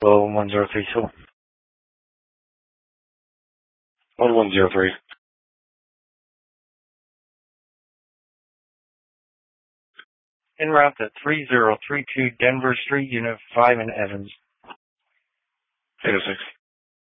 Hello, 1032. 1103. En route to 3032 Denver Street, Unit 5 in Evans. 806.